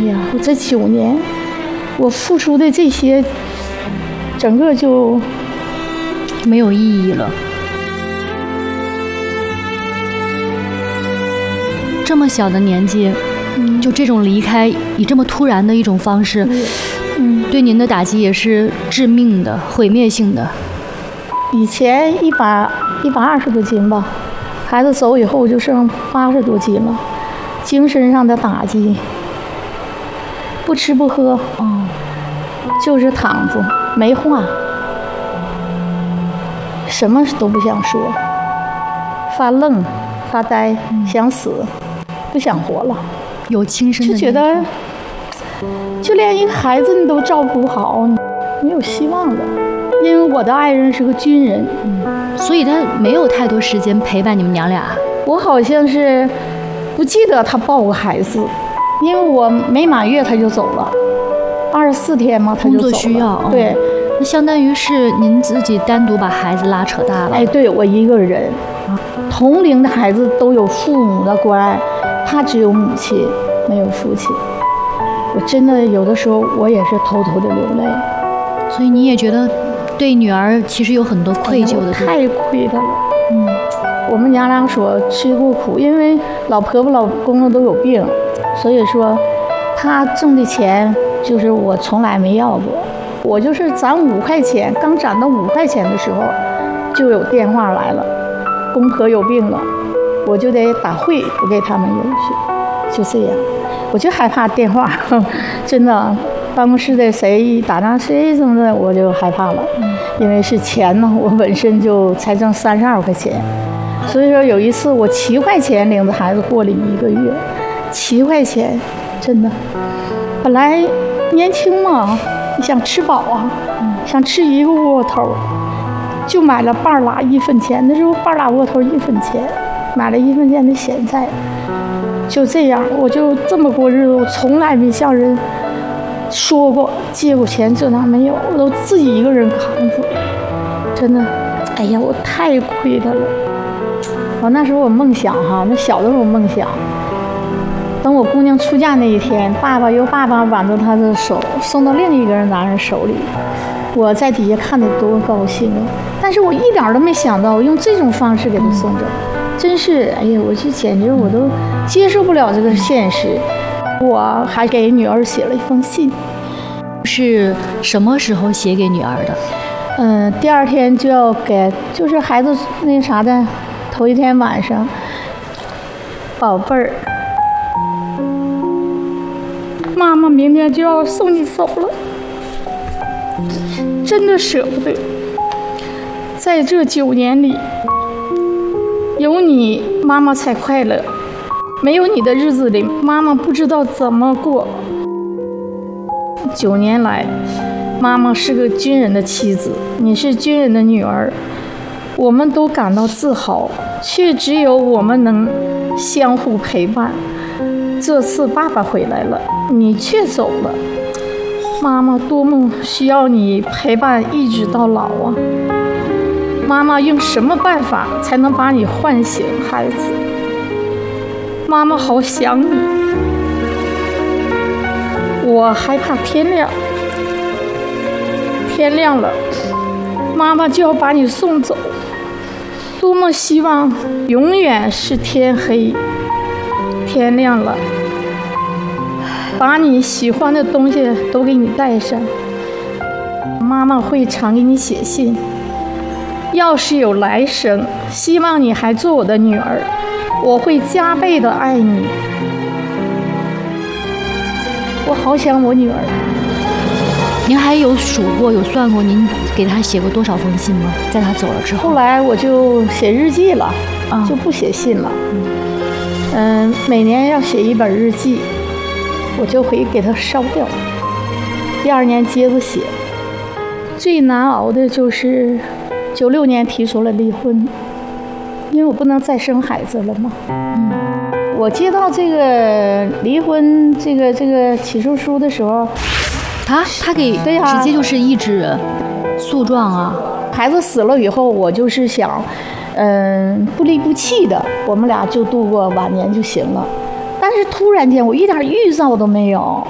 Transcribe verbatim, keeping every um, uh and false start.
呀，我这九年，我付出的这些，整个就没有意义了。这么小的年纪，嗯、就这种离开，以这么突然的一种方式，嗯，对您的打击也是致命的、毁灭性的。 以前一百一百二十多斤吧，孩子走以后就剩八十多斤了，精神上的打击。不吃不喝，哦，就是躺着没话，什么都不想说，发愣、发呆，想死，不想活了。 有轻生的， 就觉得，就连一个孩子你都照顾不好，没有希望了。因为我的爱人是个军人， 嗯，所以他没有太多时间陪伴你们娘俩。 我好像是不记得他抱过孩子。因为我没满月他就走了，二十四天嘛他就走了。工作需要，对， 那相当于是您自己单独把孩子拉扯大了。 哎，对，我一个人，同龄的孩子都有父母的关爱，他只有母亲，没有父亲。我真的有的时候我也是偷偷的流泪。 所以你也觉得对女儿其实有很多愧疚的， 哎，太亏她了。嗯，我们娘俩所吃过苦，因为老婆婆老公公都有病。所以说，他挣的钱就是我从来没要过。我就是攒五块钱，刚攒到五块钱的时候，就有电话来了，公婆有病了，我就得打会不给他们邮去，就这样。我就害怕电话，真的，办公室的谁一打仗谁什么的，我就害怕了，因为是钱呢，我本身就才挣三十二块钱，所以说有一次我七块钱领着孩子过了一个月。七块钱，真的，本来年轻嘛，你想吃饱啊，嗯、想吃一个窝头，就买了半拉一分钱。那时候半拉窝头一分钱，买了一分钱的咸菜，就这样，我就这么过日子。我从来没向人说过借过钱，这那没有，我都自己一个人扛着。真的，哎呀，我太亏他了。我那时候我梦想哈，那小的时候梦想。等我姑娘出嫁那一天，爸爸由爸爸挽着她的手送到另一个人男人手里，我在底下看得多高兴啊！但是我一点都没想到用这种方式给她送走，真是哎呀，我这简直我都接受不了这个现实。我还给女儿写了一封信， 是什么时候写给女儿的？ 嗯，第二天就要给，就是孩子那啥的，头一天晚上，宝贝儿。妈妈明天就要送你走了，真的舍不得。在这九年里，有你，妈妈才快乐；没有你的日子里，妈妈不知道怎么过。九年来，妈妈是个军人的妻子，你是军人的女儿，我们都感到自豪，却只有我们能相互陪伴。这次爸爸回来了，你却走了，妈妈多么需要你陪伴一直到老啊！妈妈用什么办法才能把你唤醒，孩子？妈妈好想你，我害怕天亮，天亮了，妈妈就要把你送走，多么希望永远是天黑。天亮了，把你喜欢的东西都给你带上。妈妈会常给你写信，要是有来生，希望你还做我的女儿，我会加倍的爱你。我好想我女儿。 您还有数过、有算过，您给她写过多少封信吗？在她走了之后。 后来我就写日记了，啊、就不写信了。嗯，每年要写一本日记，我就会给它烧掉。第二年接着写。最难熬的就是九六年提出了离婚，因为我不能再生孩子了嘛。嗯，我接到这个离婚这个这个起诉书的时候， 他他给对呀、 啊，直接就是一纸诉状啊。 孩子死了以后，我就是想。嗯，不离不弃的，我们俩就度过晚年就行了。但是突然间，我一点预兆都没有。